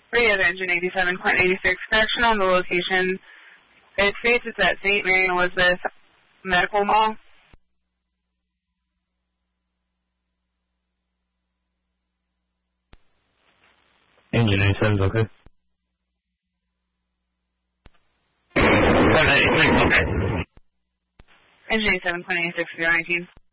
3 of engine 87.86, correction on the location. It states it's at St. Mary and Elizabeth Medical Mall. Engine 87's okay. 786, okay. Engine 87.86, 019.